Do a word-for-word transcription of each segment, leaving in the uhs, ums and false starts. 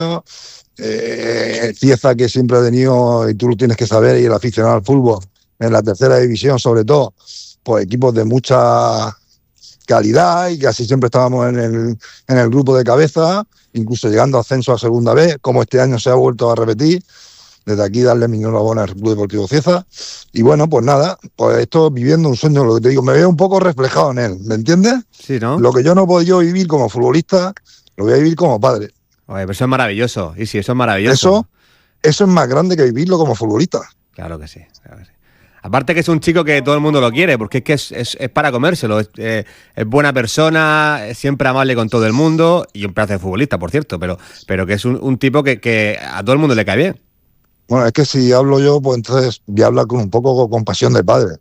eh, pieza que siempre ha tenido, y tú lo tienes que saber, y el aficionado al fútbol, en la tercera división sobre todo, pues equipos de mucha calidad y que así siempre estábamos en el, en el grupo de cabeza, incluso llegando a ascenso a segunda vez, como este año se ha vuelto a repetir. Desde aquí darle mi enhorabuena al Club Deportivo Cieza. Y bueno, pues nada, pues esto viviendo un sueño, lo que te digo, me veo un poco reflejado en él, ¿me entiendes? Sí, ¿no? Lo que yo no he podido vivir como futbolista, lo voy a vivir como padre. Oye, pero eso es maravilloso, y sí, eso es maravilloso. Eso, eso es más grande que vivirlo como futbolista. Claro que sí, claro que sí. Aparte que es un chico que todo el mundo lo quiere, porque es que es, es, es para comérselo. Es, eh, es buena persona, es siempre amable con todo el mundo, y un pedazo de futbolista, por cierto, pero, pero que es un, un tipo que, que a todo el mundo le cae bien. Bueno, es que si hablo yo, pues entonces voy a hablar con un poco con compasión de padre.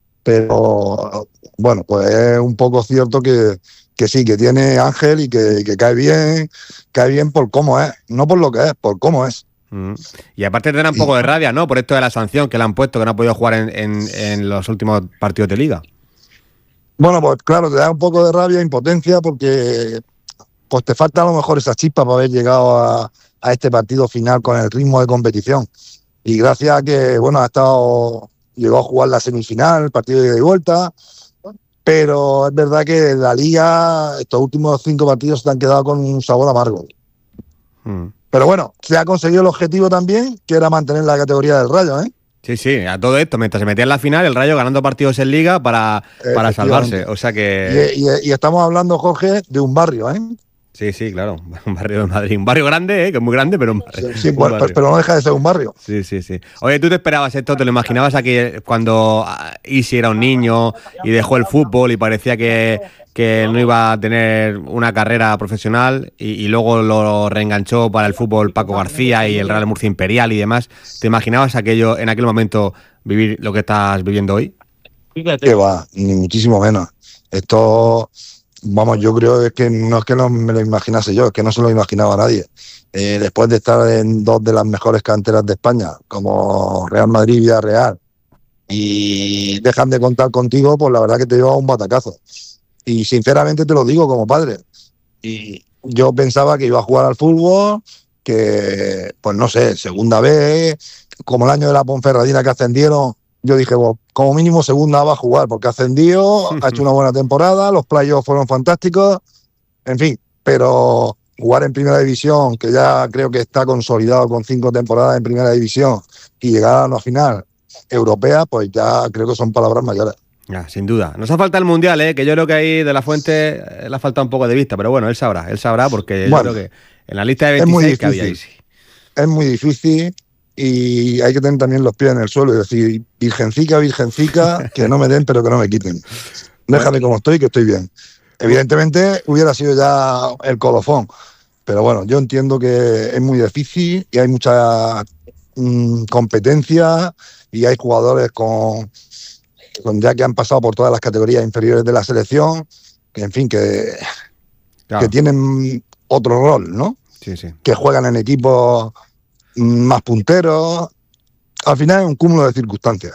Pero, bueno, pues es un poco cierto que, que sí, que tiene ángel y que, que cae bien, cae bien por cómo es, no por lo que es, por cómo es. Mm. Y aparte te da un poco de rabia, ¿no? Por esto de la sanción que le han puesto, que no ha podido jugar en, en, en los últimos partidos de Liga. Bueno, pues claro, te da un poco de rabia, impotencia, porque pues te falta a lo mejor esa chispa para haber llegado a, a este partido final con el ritmo de competición. Y gracias a que, bueno, ha estado, llegó a jugar la semifinal, el partido de ida y vuelta, pero es verdad que la Liga, estos últimos cinco partidos se han quedado con un sabor amargo. Mm. Pero bueno, se ha conseguido el objetivo también, que era mantener la categoría del Rayo, ¿eh? Sí, sí, a todo esto, mientras se metía en la final, el Rayo ganando partidos en Liga para, para salvarse. O sea que... Y, y, y estamos hablando, Jorge, de un barrio, ¿eh? Sí, sí, claro, un barrio de Madrid. Un barrio grande, ¿eh? Que es muy grande, pero un barrio. Sí, sí, bueno, pues, pero no deja de ser un barrio. Sí, sí, sí. Oye, ¿tú te esperabas esto? ¿Te lo imaginabas aquí cuando Isi era un niño y dejó el fútbol y parecía que, que no iba a tener una carrera profesional y, y luego lo reenganchó para el fútbol Paco García y el Real Murcia Imperial y demás? ¿Te imaginabas aquello en aquel momento vivir lo que estás viviendo hoy? Que va, ni muchísimo menos. Esto... Vamos, yo creo es que no es que no me lo imaginase yo, es que no se lo imaginaba nadie. Eh, después de estar en dos de las mejores canteras de España, como Real Madrid y Villarreal, y dejan de contar contigo, pues la verdad que te lleva un batacazo. Y sinceramente te lo digo como padre. Y yo pensaba que iba a jugar al fútbol, que, pues no sé, segunda vez, como el año de la Ponferradina que ascendieron. Yo dije, bueno, como mínimo segunda va a jugar, porque ha ascendido, ha hecho una buena temporada, los playoffs fueron fantásticos, en fin, pero jugar en primera división, que ya creo que está consolidado con cinco temporadas en primera división, y llegar a una final europea, pues ya creo que son palabras mayores. Ah, sin duda. Nos ha faltado el Mundial, ¿eh? Que yo creo que ahí De La Fuente le ha faltado un poco de vista, pero bueno, él sabrá, él sabrá, porque bueno, yo creo que en la lista de veintiséis que había ahí sí. Es muy difícil. Y hay que tener también los pies en el suelo y decir, virgencica, virgencica, que no me den, pero que no me quiten. Déjame como estoy, que estoy bien. Evidentemente hubiera sido ya el colofón, pero bueno, yo entiendo que es muy difícil y hay mucha mmm, competencia y hay jugadores con, con ya que han pasado por todas las categorías inferiores de la selección, que en fin, que, claro, que tienen otro rol, ¿no? Sí, sí. Que juegan en equipos más punteros. Al final es un cúmulo de circunstancias.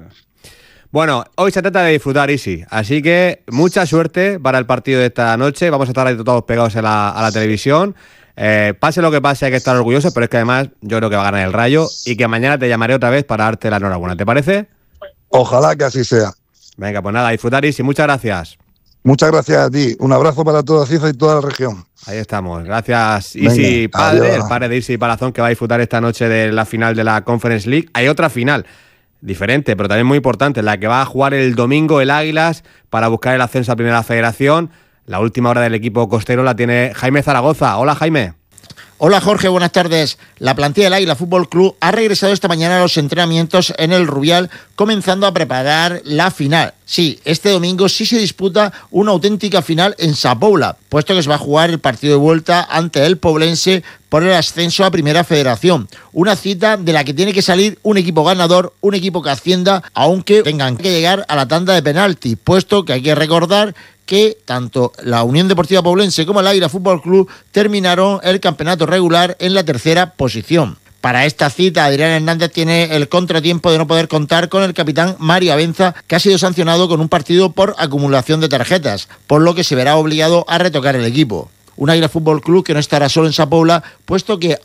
Bueno, hoy se trata de disfrutar, Isi, así que mucha suerte para el partido de esta noche. Vamos a estar ahí todos pegados a la, a la televisión. Eh, pase lo que pase, hay que estar orgullosos, pero es que además yo creo que va a ganar el Rayo y que mañana te llamaré otra vez para darte la enhorabuena. ¿Te parece? Ojalá que así sea. Venga, pues nada, disfrutar, Isi. Muchas gracias. Muchas gracias a ti. Un abrazo para toda Cieza y toda la región. Ahí estamos. Gracias, Isi Padre, adiós. El padre de Isi Palazón, que va a disfrutar esta noche de la final de la Conference League. Hay otra final diferente, pero también muy importante, la que va a jugar el domingo el Águilas para buscar el ascenso a Primera Federación. La última hora del equipo costero la tiene Jaime Zaragoza. Hola, Jaime. Hola Jorge, buenas tardes. La plantilla del Águila Fútbol Club ha regresado esta mañana a los entrenamientos en el Rubial, comenzando a preparar la final. Sí, este domingo sí se disputa una auténtica final en Sa Pobla, puesto que se va a jugar el partido de vuelta ante el Poblense por el ascenso a Primera Federación. Una cita de la que tiene que salir un equipo ganador, un equipo que ascienda, aunque tengan que llegar a la tanda de penalti, puesto que hay que recordar que tanto la Unión Deportiva Poblense como el Águila Fútbol Club terminaron el campeonato regular en la tercera posición. Para esta cita, Adrián Hernández tiene el contratiempo de no poder contar con el capitán Mario Abenza, que ha sido sancionado con un partido por acumulación de tarjetas, por lo que se verá obligado a retocar el equipo. un Águila Fútbol Club que no estará solo en Sa Pobla, puesto que